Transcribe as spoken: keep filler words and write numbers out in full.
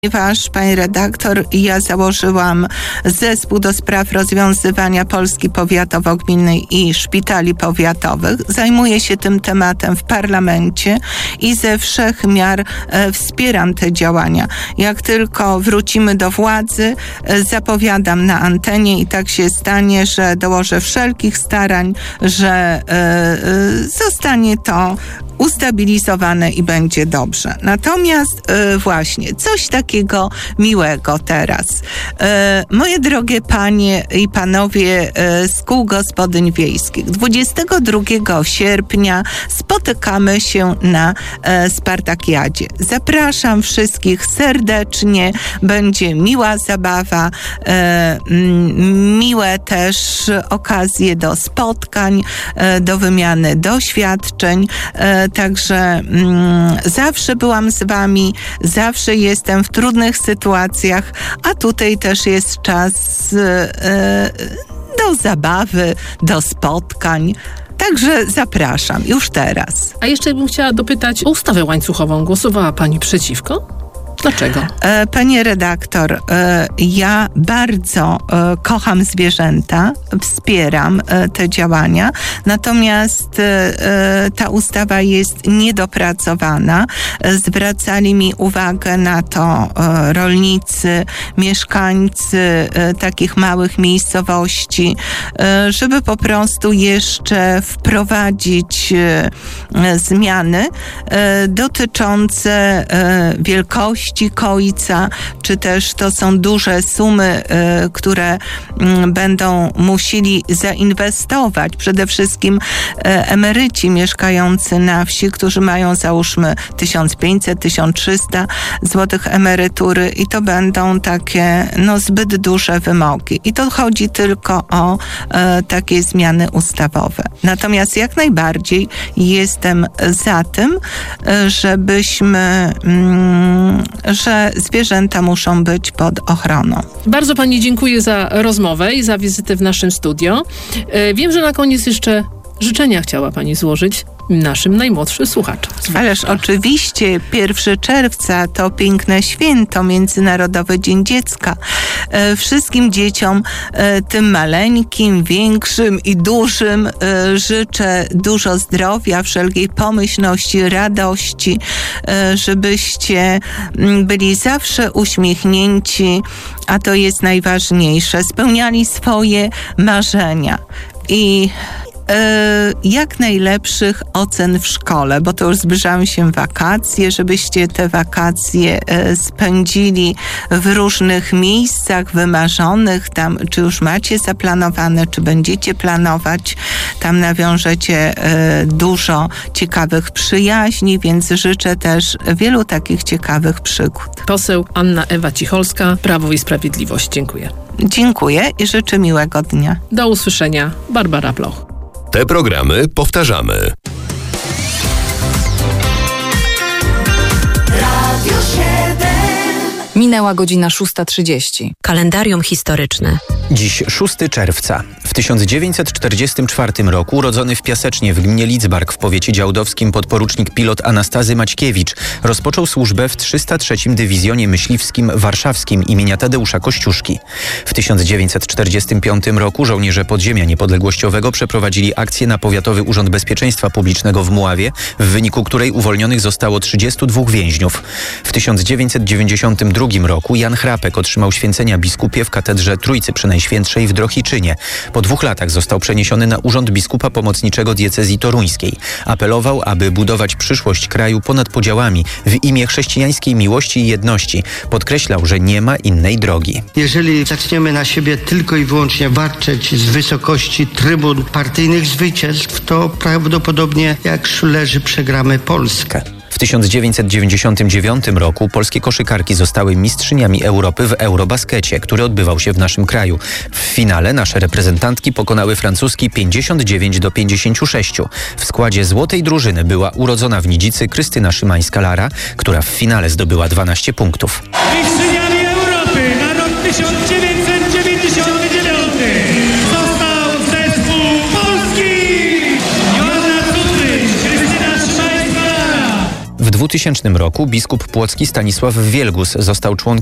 Ponieważ, pani redaktor, ja założyłam zespół do spraw rozwiązywania Polski powiatowo-gminnej i szpitali powiatowych. Zajmuję się tym tematem w parlamencie i ze wszech miar e, wspieram te działania. Jak tylko wrócimy do władzy, e, zapowiadam na antenie i tak się stanie, że dołożę wszelkich starań, że e, e, zostanie to ustabilizowane i będzie dobrze. Natomiast e, właśnie coś takiego miłego teraz. E, moje drogie panie i panowie e, z kół gospodyń wiejskich, dwudziestego drugiego sierpnia spotykamy się na e, Spartakiadzie. Zapraszam wszystkich serdecznie. Będzie miła zabawa, e, m, miłe też okazje do spotkań, e, do wymiany doświadczeń. E, Także mm, zawsze byłam z wami, zawsze jestem w trudnych sytuacjach, a tutaj też jest czas e, do zabawy, do spotkań. Także zapraszam już teraz. A jeszcze bym chciała dopytać o ustawę łańcuchową. Głosowała pani przeciwko? Dlaczego? E, Panie redaktor, e, ja bardzo e, kocham zwierzęta, wspieram e, te działania, natomiast e, ta ustawa jest niedopracowana. E, zwracali mi uwagę na to e, rolnicy, mieszkańcy e, takich małych miejscowości, e, żeby po prostu jeszcze wprowadzić e, zmiany e, dotyczące e, wielkości końca, czy też to są duże sumy, y, które y, będą musieli zainwestować. Przede wszystkim y, emeryci mieszkający na wsi, którzy mają załóżmy tysiąc pięćset do tysiąc trzysta złotych emerytury i to będą takie no, zbyt duże wymogi. I to chodzi tylko o y, takie zmiany ustawowe. Natomiast jak najbardziej jestem za tym, y, żebyśmy y, że zwierzęta muszą być pod ochroną. Bardzo pani dziękuję za rozmowę i za wizytę w naszym studio. Wiem, że na koniec jeszcze życzenia chciała pani złożyć naszym najmłodszym słuchaczom. Ależ oczywiście pierwszego czerwca to piękne święto, Międzynarodowy Dzień Dziecka. E, wszystkim dzieciom, e, tym maleńkim, większym i dużym e, życzę dużo zdrowia, wszelkiej pomyślności, radości, e, żebyście m, byli zawsze uśmiechnięci, a to jest najważniejsze. Spełniali swoje marzenia i jak najlepszych ocen w szkole, bo to już zbliżają się wakacje, żebyście te wakacje spędzili w różnych miejscach wymarzonych, tam czy już macie zaplanowane, czy będziecie planować, tam nawiążecie dużo ciekawych przyjaźni, więc życzę też wielu takich ciekawych przygód. Poseł Anna Ewa Cicholska, Prawo i Sprawiedliwość. Dziękuję. Dziękuję i życzę miłego dnia. Do usłyszenia. Barbara Bloch. Te programy powtarzamy. Radio siedem. Minęła godzina szósta trzydzieści. Kalendarium historyczne. Dziś szóstego czerwca. W tysiąc dziewięćset czterdziestym czwartym roku urodzony w Piasecznie w gminie Lidzbark w powiecie działdowskim podporucznik pilot Anastazy Maćkiewicz rozpoczął służbę w trzysta trzecim Dywizjonie Myśliwskim Warszawskim imienia Tadeusza Kościuszki. W tysiąc dziewięćset czterdziestym piątym roku żołnierze Podziemia Niepodległościowego przeprowadzili akcję na Powiatowy Urząd Bezpieczeństwa Publicznego w Mławie, w wyniku której uwolnionych zostało trzydziestu dwóch więźniów. W tysiąc dziewięćset dziewięćdziesiątym drugim roku Jan Chrapek otrzymał święcenia biskupie w katedrze Trójcy Przenajświętszej w Drohiczynie. Po dwóch latach został przeniesiony na urząd biskupa pomocniczego diecezji toruńskiej. Apelował, aby budować przyszłość kraju ponad podziałami w imię chrześcijańskiej miłości i jedności. Podkreślał, że nie ma innej drogi. Jeżeli zaczniemy na siebie tylko i wyłącznie warczeć z wysokości trybun partyjnych zwycięstw, to prawdopodobnie jak Szulerzy przegramy Polskę. W tysiąc dziewięćset dziewięćdziesiątym dziewiątym roku polskie koszykarki zostały mistrzyniami Europy w Eurobaskecie, który odbywał się w naszym kraju. W finale nasze reprezentantki pokonały francuski pięćdziesiąt dziewięć do pięćdziesięciu sześciu. W składzie złotej drużyny była urodzona w Nidzicy Krystyna Szymańska-Lara, która w finale zdobyła dwanaście punktów. Mistrzyniami Europy na rok tysiąc dziewięćset dziewięćdziesiąty dziewiąty został zespół Polski! Joanna Cudryś, Krystyna Szymańska-Lara. W dwutysięcznym roku biskup płocki Stanisław Wielgus został członkiem